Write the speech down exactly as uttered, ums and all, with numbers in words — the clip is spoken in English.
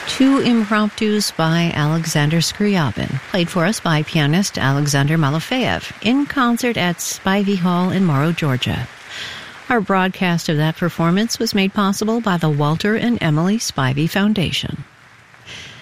Two impromptus by Alexander Scriabin, played for us by pianist Alexander Malofeev in concert at Spivey Hall in Morrow, Georgia. Our broadcast of that performance was made possible by the Walter and Emily Spivey Foundation.